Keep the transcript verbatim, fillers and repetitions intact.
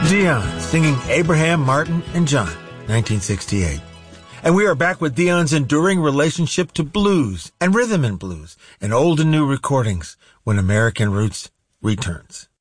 Dion singing Abraham, Martin, and John, nineteen sixty-eight. And we are back with Dion's enduring relationship to blues and rhythm and blues and old and new recordings when American Roots returns.